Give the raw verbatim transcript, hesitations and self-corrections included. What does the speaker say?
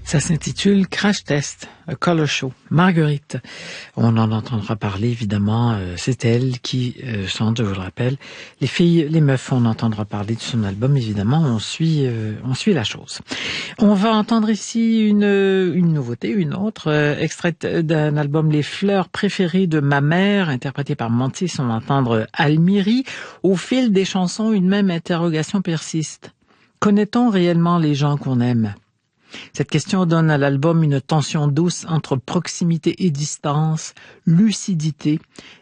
Ça s'intitule Crash Test, A Color Show. Marguerite, on en entendra parler évidemment, euh, c'est elle qui euh, chante, je vous le rappelle. Les filles, les meufs, on entendra parler de son album, évidemment, on suit, euh, on suit la chose. On va entendre ici une, une nouveauté, une autre, euh, extraite d'un album Les fleurs préférées de ma mère, interprété par Mantis. On va entendre Almiri. Au fil des chansons, une même interrogation persiste. Connaît-on réellement les gens qu'on aime? Cette question donne à l'album une tension douce entre proximité et distance, lucidité